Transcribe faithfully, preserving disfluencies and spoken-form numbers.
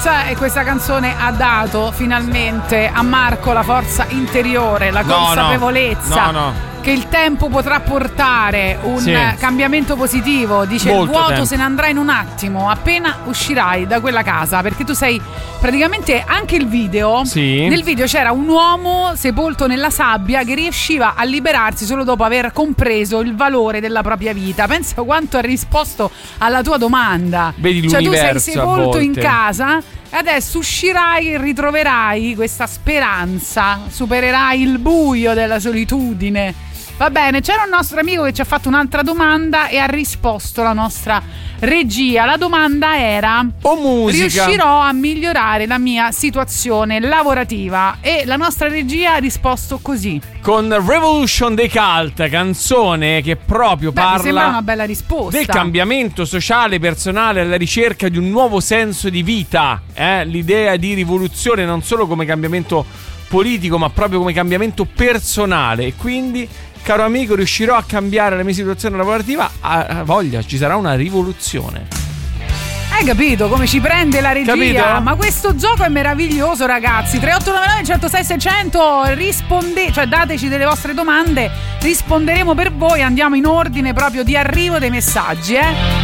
Forza, e questa canzone ha dato finalmente a Marco la forza interiore, la consapevolezza no, no, no. che il tempo potrà portare un sì. cambiamento positivo. Dice Molto il vuoto tempo. se ne andrà in un attimo appena uscirai da quella casa, perché tu sei praticamente anche il video. Sì. Nel video c'era un uomo sepolto nella sabbia che riusciva a liberarsi solo dopo aver compreso il valore della propria vita. Pensa quanto ha risposto alla tua domanda. Vedi cioè tu sei l'universo a sepolto in volte. casa e adesso uscirai e ritroverai questa speranza, supererai il buio della solitudine. Va bene, c'era un nostro amico che ci ha fatto un'altra domanda e ha risposto la nostra regia. La domanda era: o musica, riuscirò a migliorare la mia situazione lavorativa? E la nostra regia ha risposto così: con Revolution dei Cult, canzone che proprio Beh, mi sembra parla una bella risposta. del cambiamento sociale, personale, alla ricerca di un nuovo senso di vita, eh? L'idea di rivoluzione non solo come cambiamento politico, ma proprio come cambiamento personale. E quindi, caro amico, riuscirò a cambiare la mia situazione lavorativa? A voglia, ci sarà una rivoluzione. Hai capito come ci prende la regia? Capito? Ma questo gioco è meraviglioso, ragazzi. tre otto nove nove uno zero sei sei zero zero. Risponde, cioè dateci delle vostre domande, risponderemo per voi. Andiamo in ordine proprio di arrivo dei messaggi, eh.